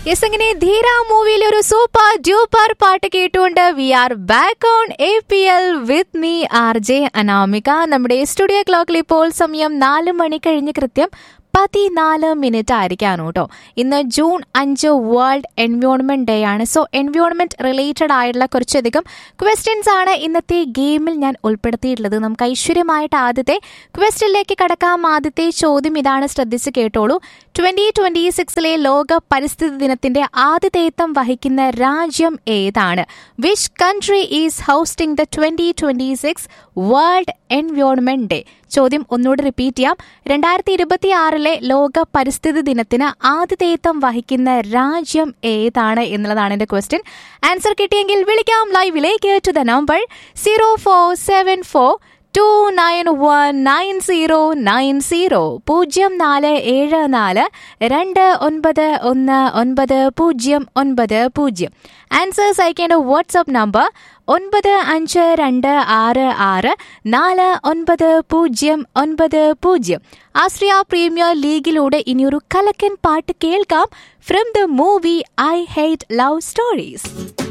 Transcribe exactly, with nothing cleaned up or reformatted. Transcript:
Yes, അങ്ങനെ ധീര മൂവിയിൽ ഒരു സൂപ്പർ ഡ്യൂപ്പർ പാട്ട് കേട്ടുകൊണ്ട് V are back on A P L with me R J Anamika. നമ്മുടെ സ്റ്റുഡിയോ ക്ലോക്കിൽ ഇപ്പോൾ സമയം നാല് മണി കഴിഞ്ഞ് കൃത്യം പതിനാല് മിനിറ്റ് ആയിരിക്കാണ് കേട്ടോ. ഇന്ന് ജൂൺ അഞ്ച് വേൾഡ് എൻവയോൺമെന്റ് ഡേ ആണ്. സോ എൻവയോൺമെന്റ് റിലേറ്റഡ് ആയിട്ടുള്ള കുറച്ചധികം ക്വസ്റ്റ്യൻസ് ആണ് ഇന്നത്തെ ഗെയിമിൽ ഞാൻ ഉൾപ്പെടുത്തിയിട്ടുള്ളത്. നമുക്ക് ഐശ്വര്യമായിട്ട് ആദ്യത്തെ ക്വസ്റ്റ്യനിലേക്ക് കടക്കാം. ആദ്യത്തെ ചോദ്യം ഇതാണ്, ശ്രദ്ധിച്ച് കേട്ടോളൂ. ട്വന്റി ട്വന്റി സിക്സിലെ ലോക പരിസ്ഥിതി ദിനത്തിന്റെ ആതിഥേയത്വം വഹിക്കുന്ന രാജ്യം ഏതാണ്? Which country is hosting the twenty twenty six world environment day? ചോദ്യം ഒന്നുകൂടി റിപ്പീറ്റ് ചെയ്യാം. രണ്ടായിരത്തി ഇരുപത്തി ആറിലെ ലോക പരിസ്ഥിതി ദിനത്തിന് ആതിഥേയത്വം വഹിക്കുന്ന രാജ്യം ഏതാണ് എന്നുള്ളതാണ് എന്റെ ക്വസ്റ്റ്യൻ. ആൻസർ കിട്ടിയെങ്കിൽ വിളിക്കാം ലൈവിലേക്ക് to the number zero four seven four to nine one nine zero nine zero പൂജ്യം നാല് ഏഴ് നാല് രണ്ട് ഒൻപത് ഒന്ന് ഒൻപത് പൂജ്യം ഒൻപത് പൂജ്യം. ആൻസേഴ്സ് അയക്കേണ്ട വാട്സ്ആപ്പ് നമ്പർ ഒൻപത് അഞ്ച് രണ്ട് ആറ് ആറ് നാല് ഒൻപത് പൂജ്യം ഒൻപത് പൂജ്യം. ആസ്ട്രിയ പ്രീമിയർ ലീഗിലൂടെ ഇനിയൊരു കലക്കൻ പാട്ട് കേൾക്കാം from the movie I hate love stories.